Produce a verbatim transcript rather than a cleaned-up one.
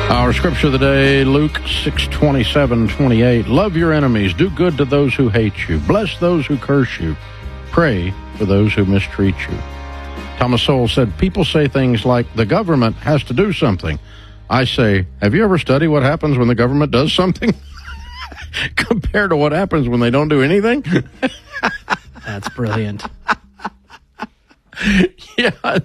Our scripture of the day, Luke six twenty-seven, twenty-eight. Love your enemies. Do good to those who hate you. Bless those who curse you. Pray for those who mistreat you. Thomas Sowell said, people say things like, the government has to do something. I say, have you ever studied what happens when the government does something? Compared to what happens when they don't do anything? That's brilliant. Yeah.